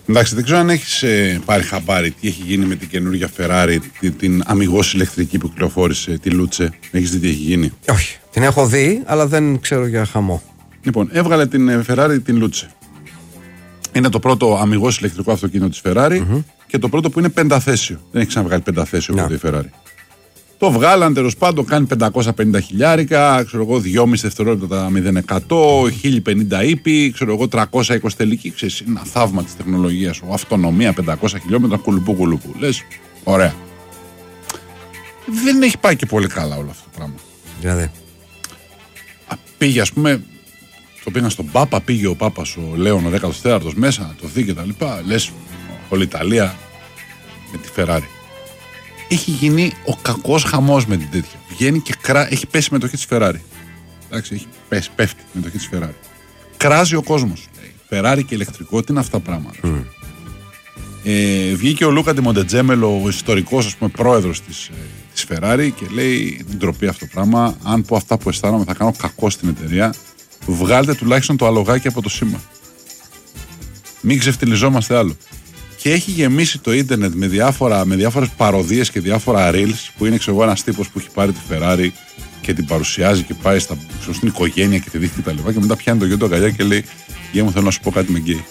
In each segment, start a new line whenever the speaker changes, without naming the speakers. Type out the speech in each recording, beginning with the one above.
Εντάξει, δεν ξέρω αν έχεις πάρει χαμπάρι τι έχει γίνει με την καινούργια Ferrari, την αμιγώς ηλεκτρική που κυκλοφόρησε, τη Luce. Έχεις δει τι έχει γίνει?
Όχι. Την έχω δει, αλλά δεν ξέρω για χαμό.
Λοιπόν, έβγαλε την Ferrari την Luce. Είναι το πρώτο αμιγώς ηλεκτρικό αυτοκίνητο της Ferrari και το πρώτο που είναι πενταθέσιο. Δεν έχει ξαναβγάλει πενταθέσιο ποτέ η Ferrari. Το βγάλαν, τέλος πάντων, κάνει 550 χιλιάρικα, ξέρω εγώ, 2,5 δευτερόλεπτα 0-100, 1050 ύπη, ξέρω εγώ, 320 τελική. Ξέρεις, είναι ένα θαύμα της τεχνολογίας. Αυτονομία 500 χιλιόμετρα, κουλουπού. Λες, ωραία. Δεν έχει πάει και πολύ καλά όλο αυτό το πράγμα.
Δηλαδή.
Πήγε, ας πούμε, το πήγαν στον Πάπα, πήγε ο Πάπας, ο Λέων, ο 14ος μέσα, να το δει και τα λοιπά. Λες, όλη η Ιταλία με τη Ferrari. Έχει γίνει ο κακός χαμός με την τέτοια. Βγαίνει και έχει πέσει η μετοχή της Ferrari. Εντάξει, έχει πέσει, πέφτει η μετοχή της Ferrari. Κράζει ο κόσμος. Ferrari και ηλεκτρικό, τι είναι αυτά τα πράγματα. Βγήκε ο Λούκα Ντιμοντετζέμελο, ο ιστορικός, ας πούμε, πρόεδρος της Ferrari και λέει την ντροπή αυτό το πράγμα. Αν πω αυτά που αισθάνομαι, θα κάνω κακό στην εταιρεία. Βγάλτε τουλάχιστον το αλογάκι από το σήμα. Μην ξεφτιλιζόμαστε άλλο. Και έχει γεμίσει το ίντερνετ με διάφορες παροδίες και διάφορα reels που είναι, ξέρω εγώ, ένας τύπος που έχει πάρει τη Ferrari και την παρουσιάζει και πάει στην οικογένεια και τη δείχνει τα λοιπά. Και μετά πιάνει το γιο του αγκαλιά και λέει: Γεια μου, θέλω να σου πω κάτι με γκέι.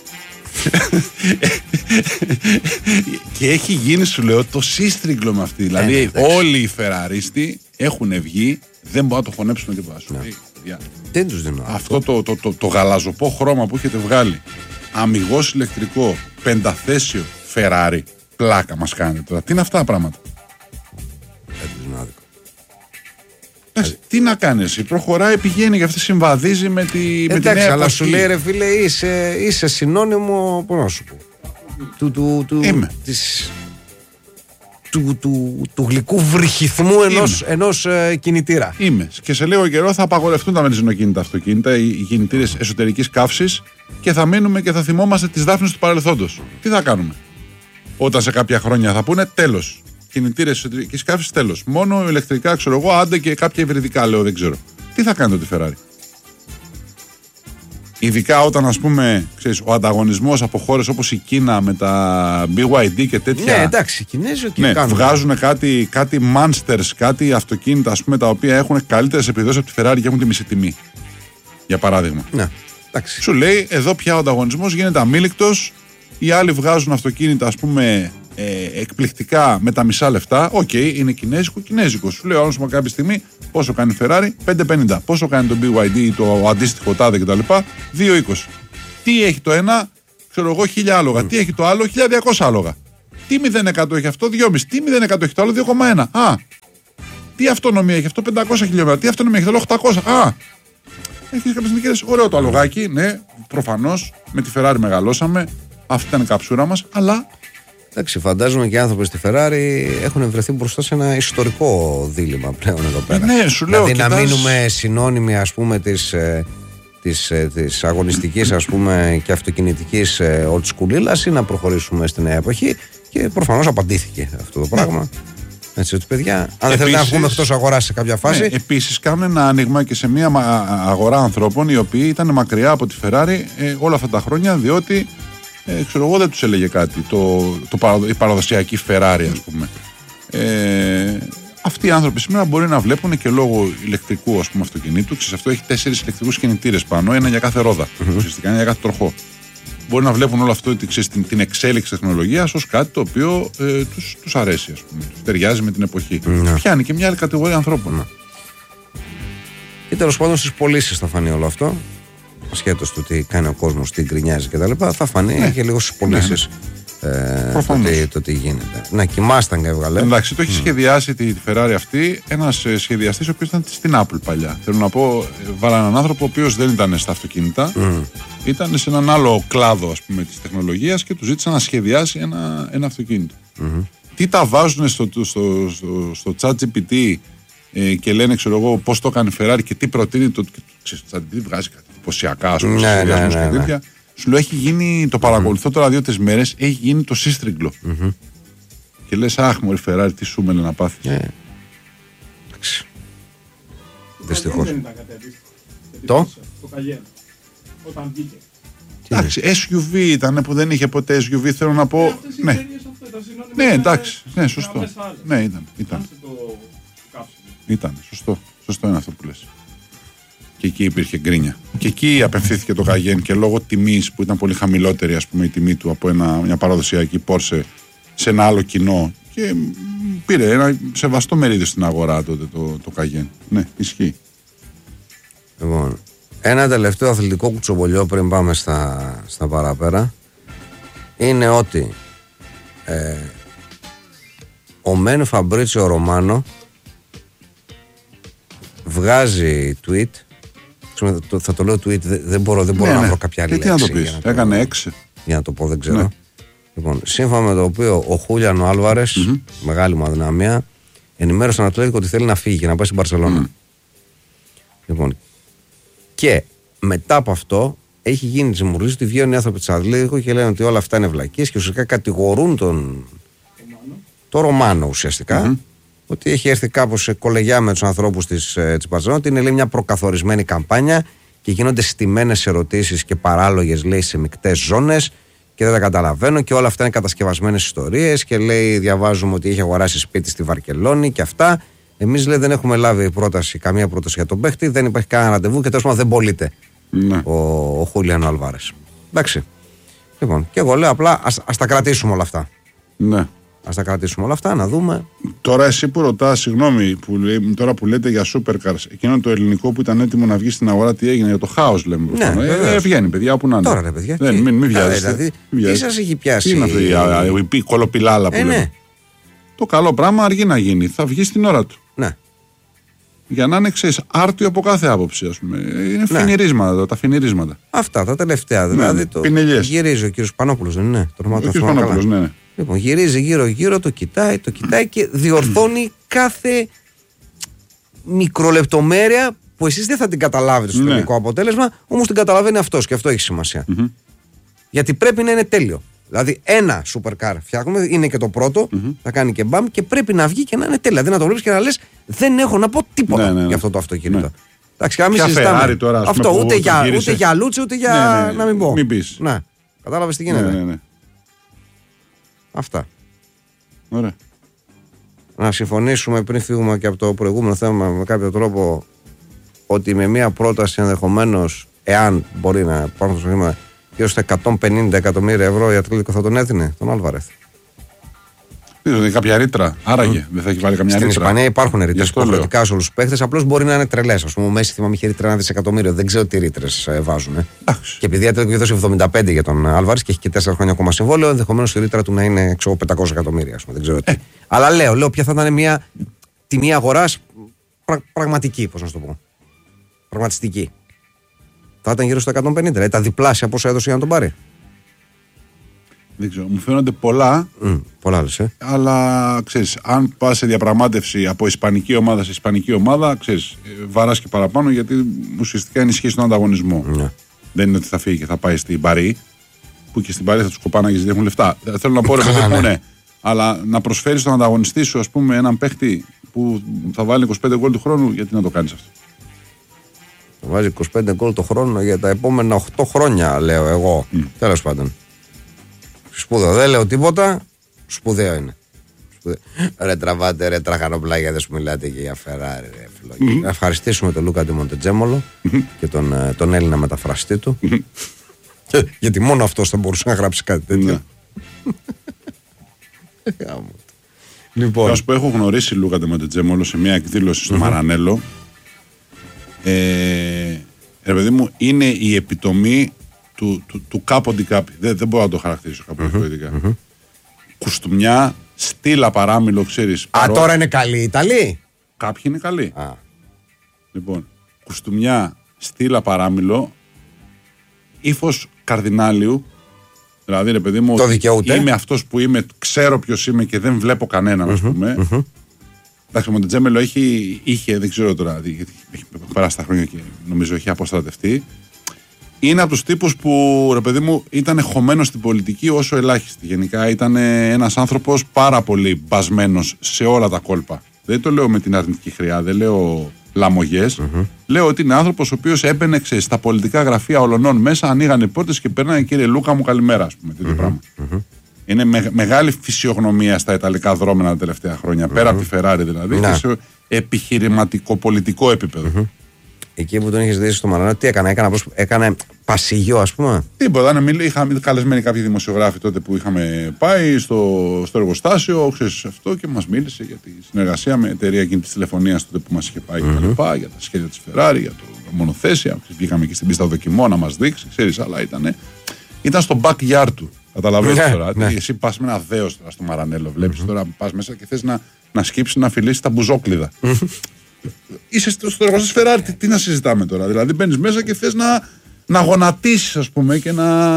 Και έχει γίνει, σου λέω, το σύστριγγλο με αυτή. Δηλαδή, όλοι οι Φεραρίστοι έχουν βγει, δεν μπορούν να το χωνέψουν τίποτα.
Δεν τους δίνω.
Αυτό το γαλαζοπό χρώμα που έχετε βγάλει, αμιγώς ηλεκτρικό, πενταθέσιο Ferrari, πλάκα μας κάνετε τώρα. Τι είναι αυτά τα πράγματα? Τι να κάνει εσύ, προχωράει, πηγαίνει και αυτή συμβαδίζει με τη νέα εποχή.
Αλλά σου λέει, ρε φίλε, είσαι συνώνυμο, πώς να σου πω, του γλυκού βρυχυθμού ενός κινητήρα.
Είμαι. Και σε λίγο καιρό θα απαγορευτούν τα βενζινοκίνητα αυτοκίνητα, οι κινητήρες εσωτερικής καύσης, και θα μείνουμε και θα θυμόμαστε τις δάφνες του παρελθόντος. Τι θα κάνουμε? Όταν σε κάποια χρόνια θα πούνε τέλος. Κινητήρες εσωτερικής καύσης, τέλος. Μόνο ηλεκτρικά, ξέρω εγώ, άντε και κάποια υβριδικά, λέω, δεν ξέρω. Τι θα κάνετε τη Ferrari? Ειδικά όταν, ας πούμε, ξέρεις, ο ανταγωνισμός από χώρες όπως η Κίνα με τα BYD και τέτοια.
Ναι, εντάξει, οι Κινέζοι
βγάζουν κάτι monsters, κάτι αυτοκίνητα, ας πούμε, τα οποία έχουν καλύτερες επιδόσεις από τη Ferrari και έχουν τη μισή τιμή. Για παράδειγμα.
Ναι, εντάξει.
Σου λέει, εδώ πια ο ανταγωνισμός γίνεται αμήλικτος. Οι άλλοι βγάζουν αυτοκίνητα, ας πούμε, εκπληκτικά με τα μισά λεφτά. Οκ, είναι κινέζικο. Σου λέει ο άλλος κάποια στιγμή πόσο κάνει η Ferrari, 5,50. Πόσο κάνει το BYD, το αντίστοιχο τάδε κτλ. 2,20. Τι έχει το ένα, ξέρω εγώ, 1.000 άλογα. Τι έχει το άλλο, 1.200 άλογα. Τι 0% έχει αυτό, 2,5. Τι 0% έχει το άλλο, 2,1. Α, τι αυτονομία έχει αυτό, 500 χιλιόμετρα. Τι αυτονομία έχει το άλλο, 800. Α, έχει κάποιες μικρές, ωραίο το αλογάκι, ναι, προφανώς με τη Ferrari μεγαλώσαμε. Αυτή ήταν η καψούρα μας, αλλά.
Εντάξει, φαντάζομαι και οι άνθρωποι στη Ferrari έχουν βρεθεί μπροστά σε ένα ιστορικό δίλημμα πλέον εδώ πέρα.
Ναι, σου λέω.
Δηλαδή να μείνουμε συνώνυμοι, ας πούμε, της αγωνιστικής, ας πούμε, και αυτοκινητικής old schoolίλας, ή να προχωρήσουμε στη νέα εποχή. Και προφανώς απαντήθηκε αυτό το πράγμα. Έτσι, ότι παιδιά, αν δεν θέλετε να βγούμε εκτός αγοράς σε κάποια φάση.
Ναι, επίσης, κάνουν ένα άνοιγμα και σε μια αγορά ανθρώπων οι οποίοι ήταν μακριά από τη Ferrari όλα αυτά τα χρόνια, διότι. Ξέρω εγώ, δεν τους έλεγε κάτι η παραδοσιακή Ferrari, ας πούμε. Αυτοί οι άνθρωποι σήμερα μπορεί να βλέπουν και λόγω ηλεκτρικού, ας πούμε, αυτοκινήτου. Ξέρεις, αυτό έχει 4 ηλεκτρικούς κινητήρες πάνω, ένα για κάθε ρόδα. Ουσιαστικά ένα για κάθε τροχό. Μπορεί να βλέπουν όλο αυτό, την εξέλιξη τεχνολογίας ως κάτι το οποίο τους αρέσει, ας πούμε. Τους ταιριάζει με την εποχή. Πιάνει και μια άλλη κατηγορία ανθρώπων.
Και τέλος πάντων στις πωλήσεις θα φανεί όλο αυτό. Ασχέτως του τι κάνει ο κόσμος, τι γκρινιάζει κτλ. Θα φανεί και λίγο στις πωλήσεις το τι γίνεται. Να κοιμάσταν και έβγαλε.
Εντάξει, το έχει σχεδιάσει τη Ferrari αυτή ένας σχεδιαστής ο οποίος ήταν στην Apple παλιά. Θέλω να πω, βάλανε έναν άνθρωπο ο οποίος δεν ήταν στα αυτοκίνητα, ήταν σε έναν άλλο κλάδο, ας πούμε, της τεχνολογίας και του ζήτησαν να σχεδιάσει ένα αυτοκίνητο. Τι τα βάζουν στο ChatGPT και λένε, ξέρω εγώ, πώς το έκανε η Ferrari και τι προτείνει το ChatGPT, βγάζει κάτι εντυπωσιακά, ας πούμε, σχεδιασμούς και τέτοια. Σου λέω, έχει γίνει, το παρακολουθώ τώρα 2-3 μέρες, έχει γίνει το σύστριγκλο. Και λες, αχ, μωρή Ferrari, τι σου μένει να πάθει.
Δυστυχώς.
Το Cayenne, όταν βγήκε.
Εντάξει, SUV ήταν που δεν είχε ποτέ SUV, θέλω να πω. Ναι, ναι, εντάξει, ναι, σωστό. Ναι, ήταν. Ήταν, σωστό είναι αυτό που λες. Και εκεί υπήρχε γκρίνια. Και εκεί απευθύνθηκε το Cayenne και λόγω τιμής που ήταν πολύ χαμηλότερη, ας πούμε, η τιμή του από μια παραδοσιακή Porsche σε ένα άλλο κοινό. Και πήρε ένα σεβαστό μερίδιο στην αγορά τότε το Cayenne. Ναι, ισχύει.
Λοιπόν, ένα τελευταίο αθλητικό κουτσομπολιό πριν πάμε στα παραπέρα είναι ότι ο Μεν Φαμπρίτσιο Ρωμάνο βγάζει tweet. Θα το λέω tweet, δεν μπορώ να βρω κάποια άλλη λέξη.
Τι να το πεις, έκανε 6.
Για να το πω, δεν ξέρω. Ναι. Λοιπόν, σύμφωνα με το οποίο ο Χούλιαν Άλβαρες, μεγάλη μου αδυναμία, ενημέρωσε τον Ατλέτικο ότι θέλει να φύγει και να πάει στην Μπαρσελόνα. Λοιπόν, και μετά από αυτό έχει γίνει τσιμουρλής ότι βγαίνουν οι άνθρωποι της Ατλέτικο και λένε ότι όλα αυτά είναι βλακίες και ουσιαστικά κατηγορούν τον Ρωμάνο ουσιαστικά. Ότι έχει έρθει κάπως σε κολεγιά με τους ανθρώπους της Μπαρσελόνα, ότι είναι, λέει, μια προκαθορισμένη καμπάνια και γίνονται στημένες ερωτήσεις και παράλογες, λέει, σε μεικτές ζώνες και δεν τα καταλαβαίνω και όλα αυτά είναι κατασκευασμένες ιστορίες και λέει, διαβάζουμε ότι έχει αγοράσει σπίτι στη Βαρκελόνη και αυτά. Εμείς, λέει, δεν έχουμε λάβει καμία πρόταση για τον παίχτη, δεν υπάρχει κανένα ραντεβού και τέλος πάντων δεν πωλείται ο Χούλιαν Αλβάρες. Εντάξει. Λοιπόν, και εγώ λέω απλά ας τα κρατήσουμε όλα αυτά.
Ναι.
Ας τα κρατήσουμε όλα αυτά, να δούμε.
Τώρα εσύ που ρωτάς, συγγνώμη, τώρα που λέτε για supercars, εκείνο το ελληνικό που ήταν έτοιμο να βγει στην αγορά, τι έγινε, για το χάος λέμε.
Ναι,
βγαίνει, παιδιά, όπου να είναι.
Τώρα, ρε παιδιά.
Μην βιάζεστε.
Δηλαδή, τι σας έχει πιάσει.
Τι είναι αυτή η κολοπιλάλα που λέμε. Το καλό πράγμα αργεί να γίνει. Θα βγει στην ώρα του.
Ναι.
Για να είναι, ξέρεις, άρτιο από κάθε άποψη, ας πούμε. Είναι φινιρίσματα, τα φινιρίσματα.
Αυτά τα τελευταία. Δηλαδή γυρίζει ο κύριος Πανόπουλος, δεν είναι?
Ο κύριος Πανόπουλος, ναι.
Λοιπόν, γυρίζει γύρω-γύρω, το κοιτάει και διορθώνει κάθε μικρολεπτομέρεια που εσείς δεν θα την καταλάβετε στο τελικό αποτέλεσμα, όμως την καταλαβαίνει αυτός και αυτό έχει σημασία. Γιατί πρέπει να είναι τέλειο. Δηλαδή, ένα supercar φτιάχνουμε, είναι και το πρώτο, θα κάνει και μπαμ και πρέπει να βγει και να είναι τέλειο. Δηλαδή, να το βλέπεις και να λες, δεν έχω να πω τίποτα για αυτό το αυτοκίνητο. Εντάξει, να μην συζητάμε αυτό ούτε για λούτσε, ούτε για να μην πω.
Μην πεις.
Να, κατάλαβες τι γίνεται.
Ναι.
Αυτά.
Ωραία.
Να συμφωνήσουμε πριν φύγουμε και από το προηγούμενο θέμα με κάποιο τρόπο ότι με μια πρόταση ενδεχομένως, εάν μπορεί να υπάρχουν στο χρήμα γύρω στα 150 εκατομμύρια ευρώ, η Ατλέτικο θα τον έδινε, τον Άλβαρεθ.
Είναι κάποια ρήτρα, άραγε δεν θα έχει βάλει καμιά
ρήτρα.
Στην
Ισπανία υπάρχουν ρήτρες υποχρεωτικά σε όλους τους παίχτες, απλώς μπορεί να είναι τρελές. Ας πούμε, ο Μέση θυμάμαι είχε ρήτρα 1 δισεκατομμύριο, δεν ξέρω τι ρήτρες βάζουν. Και επειδή η Ατλέτικο έχει δώσει 75 για τον Άλβαρες και έχει και 4 χρόνια ακόμα συμβόλαιο, ενδεχομένως η ρήτρα του να είναι 500 εκατομμύρια. Δεν ξέρω τι. Αλλά λέω ποια θα ήταν μια τιμή αγοράς πραγματική, πώς να το πω. Πραγματιστική. Θα ήταν γύρω στα 150, δηλαδή τα διπλάσια πόσο έδωσε για να τον πάρει.
Δεν ξέρω, μου φαίνονται πολλά.
Πολλά λες,
αλλά ξέρεις, αν πας σε διαπραγμάτευση από ισπανική ομάδα σε ισπανική ομάδα, ξέρεις, βαράς και παραπάνω γιατί ουσιαστικά ενισχύει τον ανταγωνισμό. Δεν είναι ότι θα φύγει και θα πάει στην Παρί, που και στην Παρί θα τους κοπάνε γιατί έχουν λεφτά. Θέλω να πω, ρε παιδί μου, ναι. Αλλά να προσφέρεις στον ανταγωνιστή σου, ας πούμε, έναν παίχτη που θα βάλει 25 γκολ του χρόνου, γιατί να το κάνεις αυτό.
Θα βάζει 25 γκολ το χρόνο για τα επόμενα 8 χρόνια, λέω εγώ. Τέλος πάντων. Σπουδαίο, δεν λέω τίποτα. Σπουδαίο είναι. Ρε τραβάτε, ρε τραχανοπλάγιαδες που μιλάτε και για Φεράρι, ρε φλόγια. Να ευχαριστήσουμε τον Λούκα Ντιμοντετζέμολο και τον Έλληνα μεταφραστή του. Γιατί μόνο αυτός θα μπορούσε να γράψει κάτι τέτοιο.
Λοιπόν, ας πω, έχω γνωρίσει Λούκα Ντιμοντετζέμολο σε μια εκδήλωση στο Μαρανέλο. Ρε παιδί μου, είναι η επιτομή του κάποντι κάποιοι. Δεν μπορώ να το χαρακτηρίσω κάπου διαφορετικά. Κουστούμια, στήλα παράμιλο, ξέρεις.
Τώρα είναι καλοί οι Ιταλοί.
Κάποιοι είναι καλοί. Λοιπόν, κουστούμια, στήλα παράμιλο, ύφος καρδινάλιου. Δηλαδή, ρε παιδί μου, είμαι αυτός που είμαι, ξέρω ποιος είμαι και δεν βλέπω κανέναν, ας πούμε. Εντάξει, ο Μοντετζέμελο είχε, δεν ξέρω τώρα, γιατί έχει περάσει τα χρόνια και νομίζω έχει αποστρατευτεί. Είναι από τους τύπους που, ρε παιδί μου, ήταν χωμένος στην πολιτική όσο ελάχιστη. Γενικά ήταν ένας άνθρωπος πάρα πολύ μπασμένος σε όλα τα κόλπα. Δεν το λέω με την αρνητική χρειά, δεν λέω λαμογές. Λέω ότι είναι άνθρωπος ο οποίος έμπαινε στα πολιτικά γραφεία ολονών μέσα, ανοίγανε πόρτες και περνάνε, κύριε Λούκα μου, καλημέρα, ας πούμε. Τέτοιο πράγμα. Είναι μεγάλη φυσιογνωμία στα ιταλικά δρόμενα τα τελευταία χρόνια. Πέρα από τη Ferrari δηλαδή, και σε επιχειρηματικό-πολιτικό επίπεδο.
Εκεί που τον είχες δει στο Μαρανό, τι έκανε πασίγιο, ας πούμε.
Τίποτα. Είχαμε καλεσμένοι κάποιοι δημοσιογράφοι τότε που είχαμε πάει στο εργοστάσιο, ξέρεις αυτό, και μας μίλησε για τη συνεργασία με εταιρεία εκείνη της τηλεφωνίας τότε που μας είχε πάει και τα λοιπά, για τα σχέδια της Ferrari, για το μονοθέσια. Βγήκαμε και στην πίστα δοκιμών να μας δείξει, ξέρεις, αλλά ήταν στο backyard του. Καταλαβαίνεις τώρα. Εσύ πας με ένα δέος τώρα στο Μαρανέλο, βλέπεις τώρα, πας μέσα και θες να σκύψεις, να φιλήσεις τα μπουζόκλιδα. Είσαι στο εργοστάσιο Ferrari, τι να συζητάμε τώρα. Δηλαδή μπαίνεις μέσα και θες να γονατίσεις, ας πούμε, και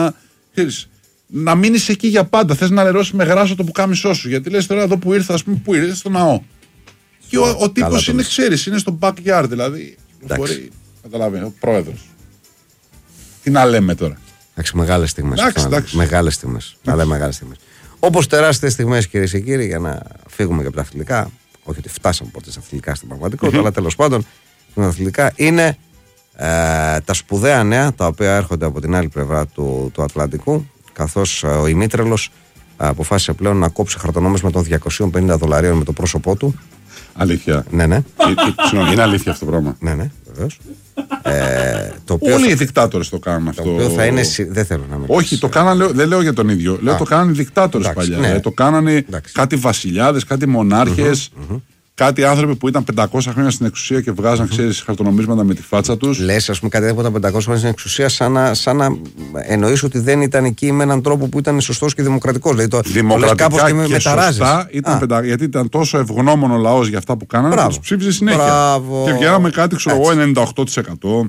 να μείνεις εκεί για πάντα. Θες να λερώσεις με γράσο το πουκάμισό σου. Γιατί λες τώρα εδώ που ήρθα, ας πούμε, που ήρθα, στο ναό. Και ο τύπος είναι, ξέρεις, είναι στο backyard, δηλαδή. Μπορεί, καταλαβαίνει, ο πρόεδρος. Τι να λέμε τώρα.
Εντάξει, μεγάλες στιγμές. Μεγάλες στιγμές. Όπως τεράστιες στιγμές, κυρίες και κύριοι, για να φύγουμε και από τα αθλητικά. Όχι ότι φτάσαμε ποτέ στα αθλητικά στην πραγματικότητα, αλλά τέλος πάντων τα αθλητικά είναι τα σπουδαία νέα τα οποία έρχονται από την άλλη πλευρά του Ατλαντικού, καθώς ο Ημίτρελος αποφάσισε πλέον να κόψει χαρτονόμισμα των $250 με το πρόσωπό του.
Αλήθεια.
Ναι.
Είναι αλήθεια αυτό το πράγμα.
Ναι, βεβαίως.
Όλοι οι δικτάτορες το κάνουν αυτό.
Το οποίο θα είναι. Δεν θέλω να μιλήσω.
Όχι, το κάνανε, δεν λέω για τον ίδιο. Λέω το κάνανε οι δικτάτορες παλιά. Ναι. Το κάνανε κάτι βασιλιάδες, κάτι μονάρχες. Κάτι άνθρωποι που ήταν 500 χρόνια στην εξουσία και βγάζαν, ξέρεις, χαρτονομίσματα με τη φάτσα τους.
Λες, ας πούμε, κάτι από τα 500 χρόνια στην εξουσία, σαν να εννοείς ότι δεν ήταν εκεί με έναν τρόπο που ήταν σωστός και δημοκρατικός. Δηλαδή
δημοκρατικά και σωστά ήταν γιατί ήταν τόσο ευγνώμων ο λαός για αυτά που κάνανε, τους ψήφιζε συνέχεια. Και βγαίναμε κάτι, ξέρω εγώ, 98%,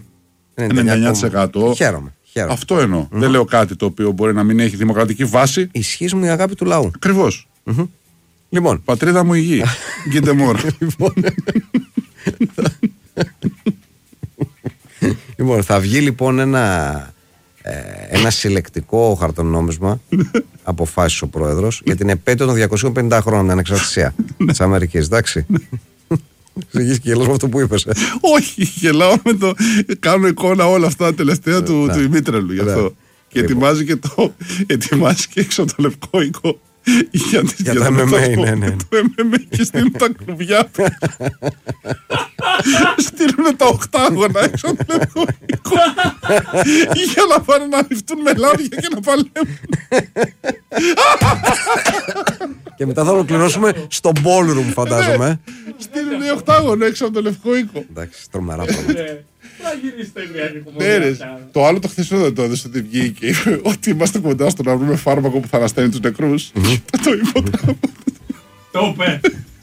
99%.
Χαίρομαι.
Αυτό εννοώ. Δεν λέω κάτι το οποίο μπορεί να μην έχει δημοκρατική βάση.
Ισχύς μου η αγάπη του λαού.
Ακριβώς.
Λοιπόν.
Πατρίδα μου η γη. Γκίντε μόρα.
Λοιπόν, θα βγει λοιπόν ένα συλλεκτικό χαρτονόμισμα, αποφάσισε ο πρόεδρος, για την επέτειο των 250 χρόνων την ανεξαρτησία της Αμερικής, εντάξει. Ξηγείς και γελάς με αυτό που είπες.
Όχι, γελάω με το. Κάνω εικόνα όλα αυτά τα τελευταία του Δημήτρελου γι' αυτό. Και ετοιμάζει και έξω το λευκό οίκο.
Για τα MMA, ναι.
Το MMA και στείλουν τα κλουβιά. Στείλουν τα οκτάγωνα έξω από το λευκό οίκο. Για να πάνε να ληφθούν με λάδια και να παλεύουν.
Και μετά θα ολοκληρώσουμε στο ballroom, φαντάζομαι.
Στείλουν οκτάγωνα έξω από το λευκό οίκο.
Εντάξει, τρομερά πράγματα.
Το άλλο το χθεσινό το έδωσε ότι βγήκε και είπε ότι είμαστε κοντά στο να βρούμε φάρμακο που θα ανασταίνει τους νεκρούς. Το είπε.
Το είπε.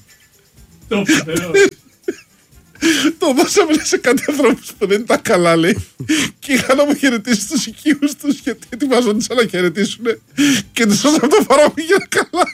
Το δώσαμε σε κάτι ανθρώπους που δεν ήταν καλά, λέει, και είχαν να μου χαιρετήσει τους οικείους τους γιατί ετοιμάζονταν να χαιρετήσουν και τους δώσαμε το φάρμακο για να καλά.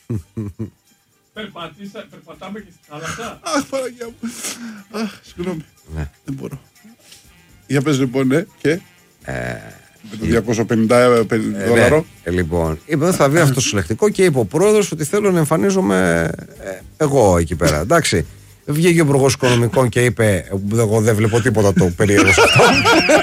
Περπατάμε και στη θάλασσα.
Αχ, Παναγιά μου. Αχ, συγγνώμη. Δεν μπορώ. Για πες λοιπόν, ναι, και με το $250.
Λοιπόν, είπε θα βγει αυτό το συλλεκτικό και είπε ο πρόεδρος ότι θέλω να εμφανίζομαι εγώ εκεί πέρα. Εντάξει. Βγήκε ο Υπουργός Οικονομικών και είπε εγώ δεν βλέπω τίποτα το περίεργο σε αυτό.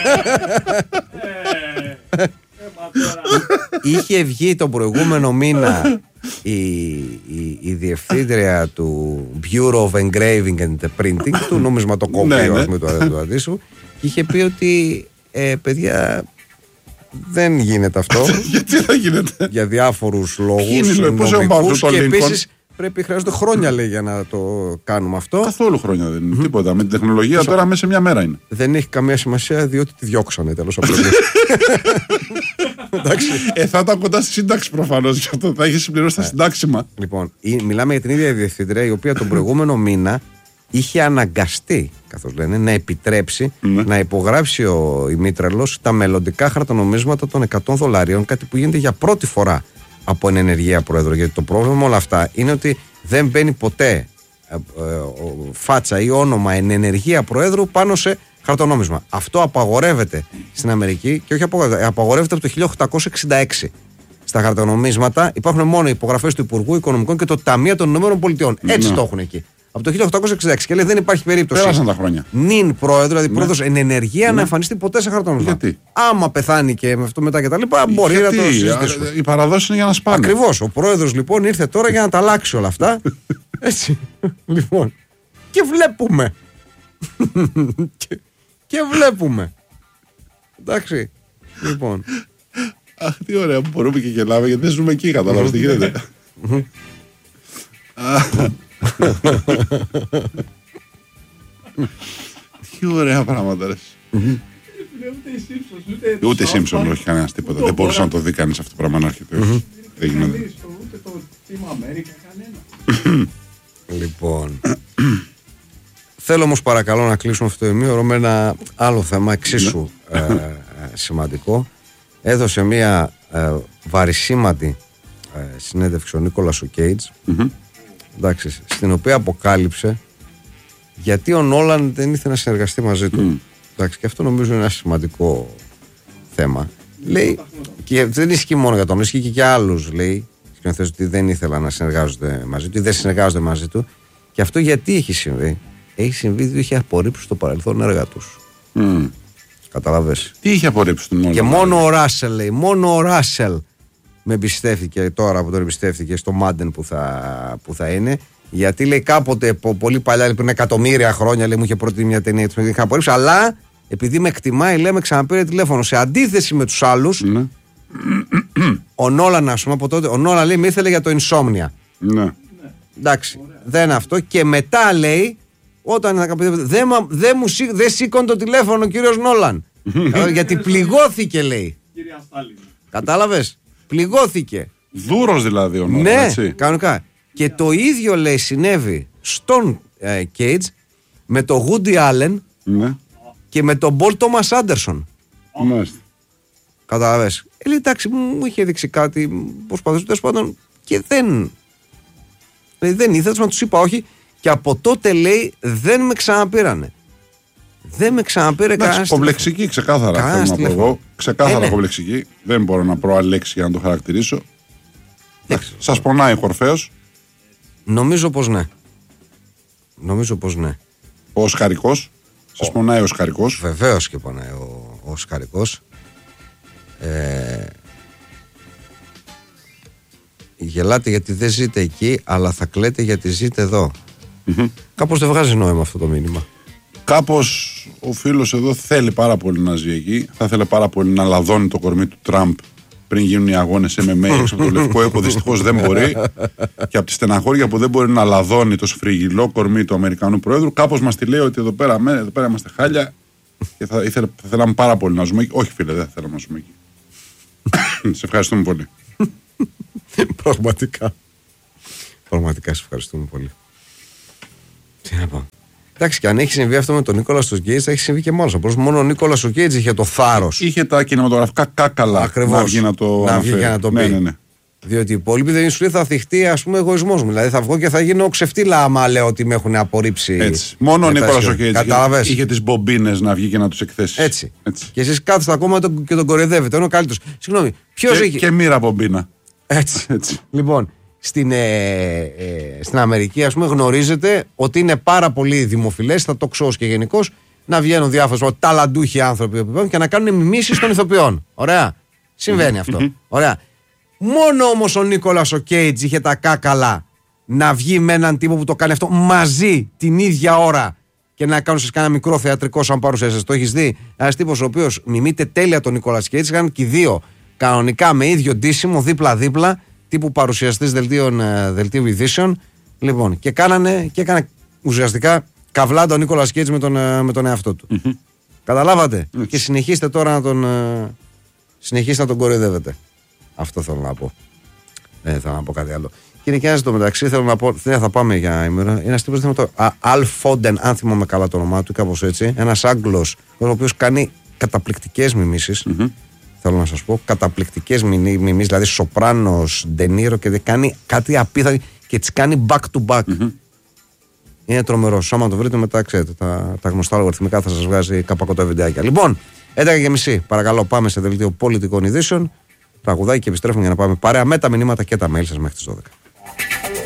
Είχε βγει τον προηγούμενο μήνα η διευθύντρια του Bureau of Engraving and Printing, του νομισματοκοπείου του αντίστοιχου, και είχε πει ότι παιδιά δεν γίνεται αυτό.
Γιατί δεν γίνεται?
Για διάφορους λόγους νομικούς, και επίσης χρειάζονται χρόνια, λέει, για να το κάνουμε αυτό.
Καθόλου χρόνια δεν είναι τίποτα. Με την τεχνολογία τώρα μέσα σε μια μέρα είναι.
Δεν έχει καμία σημασία διότι τη διώξανε τέλος από
θα ήταν κοντά στη σύνταξη προφανώς, γι' αυτό θα έχει συμπληρώσει τα συντάξιμα.
Λοιπόν, μιλάμε για την ίδια διευθύντρια η οποία τον προηγούμενο μήνα είχε αναγκαστεί, καθώς λένε, να επιτρέψει να υπογράψει ο Ημίτρελος τα μελλοντικά χαρτονομίσματα των $100, κάτι που γίνεται για πρώτη φορά από έναν ενεργεία πρόεδρο. Γιατί το πρόβλημα με όλα αυτά είναι ότι δεν μπαίνει ποτέ φάτσα ή όνομα ενεργεία πρόεδρου πάνω σε χαρτονόμισμα. Αυτό απαγορεύεται στην Αμερική, και όχι απαγορεύεται από το 1866. Στα χαρτονομίσματα υπάρχουν μόνο υπογραφές του Υπουργού Οικονομικών και το Ταμείο των Ηνωμένων Πολιτειών. Έτσι το έχουν εκεί. Από το 1866 και λέει δεν υπάρχει περίπτωση.
Πέρασαν τα χρόνια.
Νυν πρόεδρο, δηλαδή πρόεδρος εν ενεργεία, να εμφανιστεί ποτέ σε χαρτόνισμα.
Γιατί?
Άμα πεθάνει και με αυτό μετά και τα λοιπά, μπορεί να το συζητήσουμε.
Οι παραδόσεις είναι για να σπάνε.
Ακριβώς. Ο πρόεδρος λοιπόν ήρθε τώρα για να τα αλλάξει όλα αυτά. Έτσι. Λοιπόν. Και βλέπουμε. και βλέπουμε. Εντάξει. Λοιπόν.
Αχ, τι ωραία που μπορούμε και γελάμε, γιατί δεν ζούμε εκεί, κατάλαβες τι γίνεται. Τι ωραία πράγματα, ρε. Ούτε η Σίμψον, όχι κανένας τίποτα. Δεν μπορούσε να το δει κανείς αυτό το πράγμα να έρχεται. Δεν γίνεται.
Ούτε το Team America, κανένα.
Λοιπόν. Θέλω όμως παρακαλώ να κλείσουμε αυτό το ημίωρο με ένα άλλο θέμα εξίσου σημαντικό. Έδωσε μια βαρισίμαντη συνέντευξη ο Νίκολας ο Κέιτς, εντάξει, στην οποία αποκάλυψε γιατί ο Νόλαν δεν ήθελε να συνεργαστεί μαζί του. Εντάξει, και αυτό νομίζω είναι ένα σημαντικό θέμα. Λέει, και δεν ισχύει μόνο για τον, ισχύει και για άλλους, λέει, σκηνοθέτες, ότι δεν ήθελαν να συνεργάζονται μαζί του ή δεν συνεργάζονται μαζί του. Και αυτό γιατί έχει συμβεί? Έχει συμβεί διότι είχε απορρίψει στο παρελθόν έργα τους. Καταλαβες.
Τι είχε απορρίψει τον Νόλαν?
Και μόνο ο Ράσελ, λέει, μόνο ο Ράσελ με εμπιστεύτηκε τώρα που τον εμπιστεύτηκε στο Μάντεν που θα είναι. Γιατί λέει κάποτε πολύ παλιά, πριν εκατομμύρια χρόνια, λέει, μου είχε προτείνει μια ταινία που είχα απορρίψει. Αλλά επειδή με εκτιμάει, λέει, με ξαναπήρε τηλέφωνο. Σε αντίθεση με τους άλλους, ο Νόλαν, ας πούμε, από τότε, ο Νόλαν λέει με ήθελε για το Insomnia.
Ναι.
Εντάξει, δεν αυτό. Και μετά λέει, όταν δεν σήκωνε το τηλέφωνο ο κύριος Νόλαν. Γιατί πληγώθηκε, λέει. Κατάλαβες. Πληγώθηκε.
Δούρος δηλαδή ο Νόλαν.
Ναι,
έτσι.
κανονικά. Και το ίδιο, λέει, συνέβη στον Cage με το Woody Allen,
Ναι.
και με τον Paul Thomas Anderson.
Μάλιστα.
Καταλαβες. Λέει, εντάξει, μου είχε δείξει κάτι, προσπαθούσε τέλος πάντων, και δεν ήθελα να τους είπα όχι, και από τότε, λέει, δεν με ξαναπήρανε. Δεν με ξαναπήρε κανένας.
Κομπλεξική, ξεκάθαρα. Θέλω να πω εγώ. Ξεκάθαρα κομπλεξική. Δεν μπορώ να βρω άλλη λέξη για να το χαρακτηρίσω. Σας πονάει ο Χορφέος?
Νομίζω πως ναι. Νομίζω πως ναι.
Ο Οσκαρικός. Σας πονάει ο Οσκαρικός?
Βεβαίως και πονάει ο Οσκαρικός. Γελάτε γιατί δεν ζείτε εκεί, αλλά θα κλαίτε γιατί ζείτε εδώ. Κάπως δεν βγάζει νόημα αυτό το μήνυμα.
Κάπως ο φίλος εδώ θέλει πάρα πολύ να ζει εκεί. Θα ήθελε πάρα πολύ να λαδώνει το κορμί του Τραμπ πριν γίνουν οι αγώνες MMA έξω από το Λευκό Οίκο. Δυστυχώς δεν μπορεί. Και από τη στεναχώρια που δεν μπορεί να λαδώνει το σφριγγυλό κορμί του Αμερικανού Προέδρου, κάπως μας τη λέει ότι εδώ πέρα είμαστε χάλια και θα θέλαμε πάρα πολύ να ζούμε εκεί. Όχι, φίλε, δεν θέλαμε να ζούμε εκεί. Σε ευχαριστούμε πολύ.
Πραγματικά. Πραγματικά σε ευχαριστούμε πολύ. Τι να πω. Εντάξει, και αν έχει συμβεί αυτό με τον Νίκολας ο Κέιτς, θα έχει συμβεί και με άλλους. Μόνο ο Νίκολας ο Κέιτς είχε το θάρρος.
Είχε τα κινηματογραφικά κάκαλα.
Ακριβώς.
Να βγει να το αναφέρει.
Ναι. Διότι οι υπόλοιποι δεν σου λέει θα θυχτεί, ας πούμε, εγωισμός μου. Δηλαδή θα βγω και θα γίνω ξεφτύλα άμα λέω ότι με έχουν απορρίψει.
Έτσι. Μόνο ο Νίκολας ο Κέιτς είχε τις μπομπίνες να βγει και να τους εκθέσει.
Έτσι. Και εσείς κάθεστε ακόμα και τον κοροϊδεύετε. Είναι ο καλύτερος. Συγγνώμη, ποιος είχε.
Και μοίρα μπομπίνα.
Έτσι. Λοιπόν. Στην Αμερική, ας πούμε, γνωρίζετε ότι είναι πάρα πολύ δημοφιλές στα talk shows και γενικώς να βγαίνουν διάφοροι ταλαντούχοι άνθρωποι και να κάνουν μιμήσεις των ηθοποιών. Ωραία. Συμβαίνει αυτό. Ωραία. Μόνο όμως ο Νίκολας ο Κέιτς είχε τα κάκαλα να βγει με έναν τύπο που το κάνει αυτό μαζί την ίδια ώρα και να κάνουν σε κάνα μικρό θεατρικό σαν παρουσίαση. Το έχεις δει? Ένας τύπος ο οποίος μιμείται τέλεια τον Νίκολα Κέιτς, είχαν και οι δύο κανονικά με ίδιο ντύσιμο δίπλα-δίπλα. Τύπου παρουσιαστής δελτίου ειδήσεων. Λοιπόν, και έκανε ουσιαστικά καβλά τον Νίκολας Κέιτς με τον εαυτό του. Καταλάβατε? Και συνεχίστε τώρα να τον κοροϊδεύετε. Αυτό θέλω να πω. Δεν θέλω να πω κάτι άλλο. Και είναι και μεταξύ, θέλω να πω, θα πάμε για ημέρα. Ένας τύπος, Αλ Φόντεν, αν θυμάμαι καλά το όνομά του, κάπως έτσι. Ένας Άγγλος, ο οποίος κάνει καταπληκτικές μιμήσεις. Θέλω να σας πω, καταπληκτικές μιμήσεις, δηλαδή Σοπράνος, Ντενίρο, και κάνει κάτι απίθανο και τις κάνει back to back. Είναι τρομερό. Άμα το βρείτε μετά, ξέρετε, τα γνωστά λογαριθμικά θα σας βγάζει καπακωτά βιντεάκια. Λοιπόν, 11:30, παρακαλώ, πάμε σε δελτίο πολιτικών ειδήσεων. Τραγουδάκι και επιστρέφουμε για να πάμε παρέα με τα μηνύματα και τα mail σας μέχρι τις 12.